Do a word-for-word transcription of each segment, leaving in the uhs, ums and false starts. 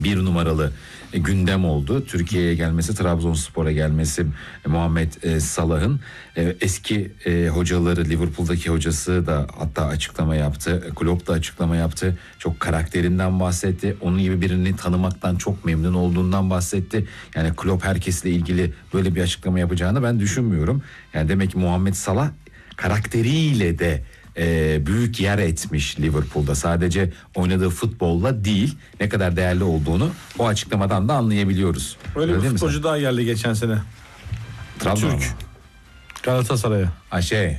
bir numaralı e, gündem oldu. Türkiye'ye gelmesi, Trabzonspor'a gelmesi e, Muhammed e, Salah'ın e, eski e, hocaları, Liverpool'daki hocası da hatta açıklama yaptı. Klopp da açıklama yaptı. Çok karakterinden bahsetti. Onun gibi birini tanımaktan çok memnun olduğundan bahsetti. Yani Klopp herkesle ilgili böyle bir açıklama yapacağını ben düşünmüyorum. Yani demek ki Muhammed Salah karakteriyle de e, büyük yer etmiş Liverpool'da. Sadece oynadığı futbolla değil, ne kadar değerli olduğunu o açıklamadan da anlayabiliyoruz. Öyle, Öyle bir futbolcu daha geldi geçen sene. Trabzon Türk. Galatasaray'a. Ha şey.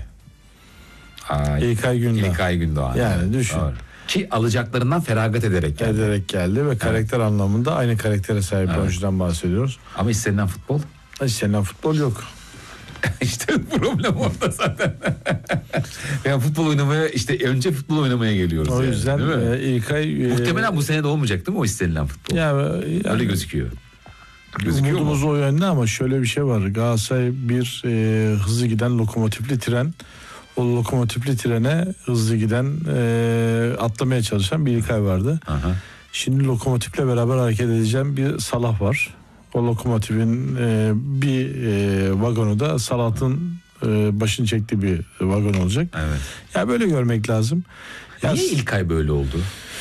Ay, İlkay Gündoğan. İlkay Gündoğan. Yani evet, düşün. Doğru. Ki alacaklarından feragat ederek geldi. Ederek geldi ve karakter evet. anlamında aynı karaktere sahip evet. oyuncudan bahsediyoruz. Ama istenilen futbol? İstenilen futbol yok. İşte problem orada zaten. Yani futbol oynamaya, işte önce futbol oynamaya geliyoruz. O yüzden yani, e, İlkay... E, Muhtemelen bu sene de olmayacak değil mi o istenilen futbol? Ya, yani, öyle gözüküyor. Gözüküyor umudumuz mu? o yönde ama şöyle bir şey var. Galatasaray bir e, hızlı giden lokomotifli tren. O lokomotifli trene hızlı giden e, atlamaya çalışan bir İlkay vardı. Aha. Şimdi lokomotifle beraber hareket edeceğim bir Salah var. O lokomotifin e, bir e, vagonu da Salah'ın e, başını çektiği bir vagon olacak. Evet. Ya böyle görmek lazım. Ya, niye İlkay böyle oldu?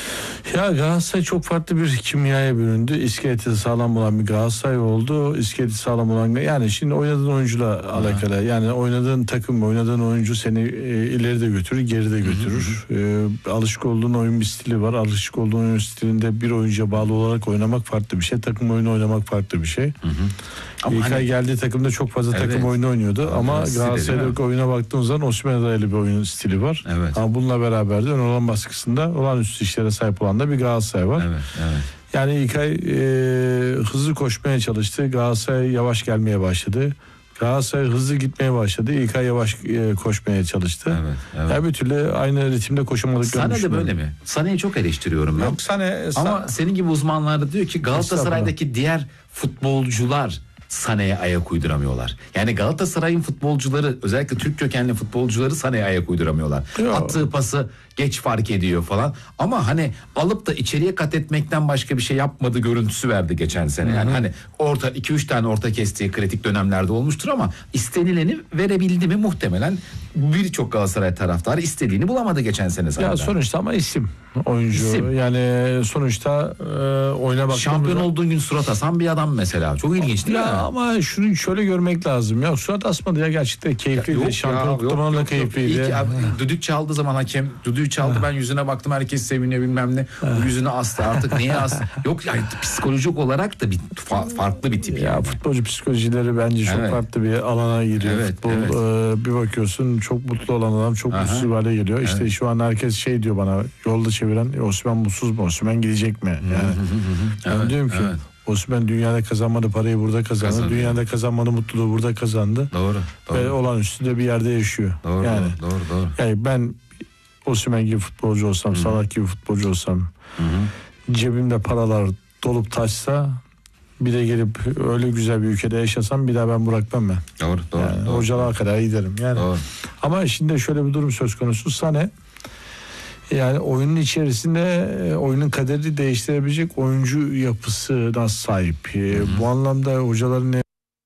Ya Galatasaray çok farklı bir kimyaya büründü. İskeleti sağlam olan bir Galatasaray oldu. İskeleti sağlam olan, yani şimdi oynadığın oyuncuyla alakalı. Yani oynadığın takım, oynadığın oyuncu seni e, ileri de götürür, geri de götürür. E, alışık olduğun oyun bir stili var. Alışık olduğun oyun stilinde bir oyuncuya bağlı olarak oynamak farklı bir şey. Takım oyunu oynamak farklı bir şey. Hı hı. Ama İlkay hani, geldiği takımda çok fazla evet. takım oyunu oynuyordu. Ama, ama Galatasaray'daki oyuna baktığın zaman Osimhen'e dayalı bir oyun stili var. Evet. Ama bununla beraber de ön alan baskısında olağanüstü işlere sahip olan da bir Galatasaray var. Evet, evet. Yani İlkay e, hızlı koşmaya çalıştı. Galatasaray yavaş gelmeye başladı. Galatasaray hızlı gitmeye başladı. İlkay yavaş e, koşmaya çalıştı. Evet, evet. Yani bir türlü aynı ritimde koşamadıklarını Sané de böyle mi? Sané'yi çok eleştiriyorum ben. Yok Sané, Ama Sané... senin gibi uzmanlar da diyor ki Galatasaray'daki diğer futbolcular Sané'ye ayak uyduramıyorlar. Yani Galatasaray'ın futbolcuları, özellikle Türk kökenli futbolcuları Sané'ye ayak uyduramıyorlar. Yo. Attığı pası geç fark ediyor falan. Ama hani alıp da içeriye kat etmekten başka bir şey yapmadı görüntüsü verdi geçen sene. Yani Hı-hı. hani orta iki üç tane orta kestiği kritik dönemlerde olmuştur ama istenileni verebildi mi muhtemelen birçok Galatasaray taraftarı istediğini bulamadı geçen sene zaten. Ya sonuçta ama isim oyuncu. İsim. Yani sonuçta e, oyuna baktığımızda şampiyon olduğun gün surat asan bir adam mesela. Çok ilginç değil ya mi? Ama şunu şöyle görmek lazım. Ya surat asmadı ya, gerçekten keyifliydi. Şampiyon kutlamanın da keyifliydi. İlk abi, düdük çaldığı zaman hakem düdüğü çaldı, ben yüzüne baktım, herkes seviniyor bilmem ne. Bu yüzüne astı artık, niye astı? Yok yani psikolojik olarak da bir fa- farklı bir tip ya yani. Futbolcu psikolojileri bence çok evet. farklı bir alana giriyor. Evet, Futbol evet. E, bir bakıyorsun çok mutlu olan adam çok Aha. mutsuz hale geliyor. Evet. İşte şu an herkes şey diyor bana, yolda çeviren Osimhen mutsuz mu? Osimhen gidecek mi? Yani ben evet, diyorum ki evet. Osimhen dünyada kazanmadı parayı burada kazandı. Kazandı. Dünyada kazanmadı mutluluğu burada kazandı. Doğru. doğru. Ve olağanüstü de bir yerde yaşıyor. Doğru, yani, doğru, doğru, doğru. Yani ben Osimhen gibi futbolcu olsam, Hı-hı. Salah gibi futbolcu olsam, Hı-hı. cebimde paralar dolup taşsa, bir de gelip öyle güzel bir ülkede yaşasam bir daha ben bırakmam ben. Doğru, doğru. Yani doğru. hocalığa kadar giderim. Yani. Doğru. Ama şimdi şöyle bir durum söz konusu. Sané yani oyunun içerisinde oyunun kaderini değiştirebilecek oyuncu yapısına sahip. Hı-hı. Bu anlamda hocaların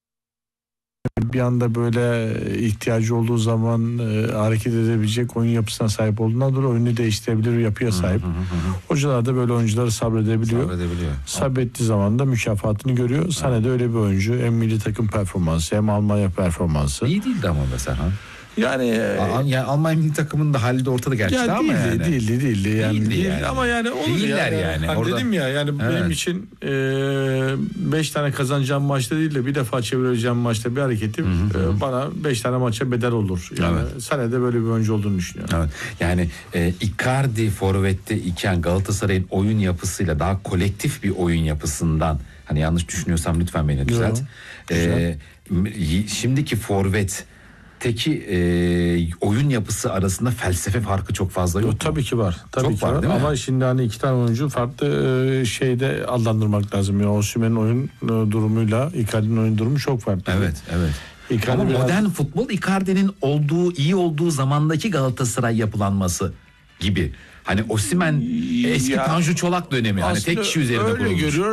bir anda böyle ihtiyacı olduğu zaman e, hareket edebilecek oyun yapısına sahip olduğundan dolayı oyunu değiştirebilir yapıya sahip. Hı hı hı. Hocalar da böyle oyuncuları sabredebiliyor. Sabredebiliyor. Sabrettiği zaman da mükafatını görüyor. Sané de öyle bir oyuncu. Hem milli takım performansı hem Almanya performansı. İyi değildi ama mesela. Yani, Al, yani Almanya milli takımının da hali de ortada gerçekten ya ama değildi, yani. Değildi, değildi. Yani, değildi değil, yani. Ama yani olur Değiller yani. yani. Hani Orada... dedim ya yani evet. benim için e, beş tane kazanacağım maçta değil de bir defa çevireceğim maçta bir hareketim hı hı. E, bana beş tane maça bedel olur. Yani evet. Sané'de böyle bir oyuncu olduğunu düşünüyorum. Evet. Yani e, Icardi forvette iken Galatasaray'ın oyun yapısıyla daha kolektif bir oyun yapısından, hani yanlış düşünüyorsam lütfen beni düzelt. E, şimdiki forvet Teki e, oyun yapısı arasında felsefe farkı çok fazla yok. O, tabii ki var. Tabii çok ki var, var. Değil Ama mi? şimdi hani iki tane oyuncu farklı e, şeyde adlandırmak lazım. Yani Osimhen'in oyun e, durumuyla Icardi'nin oyun durumu çok farklı. Evet, evet. Icardi ama biraz... modern futbol Icardi'nin olduğu, iyi olduğu zamandaki Galatasaray yapılanması gibi. Hani Osimhen eski ya, Tanju Çolak dönemi. Hani tek kişi üzerine kurulmuş.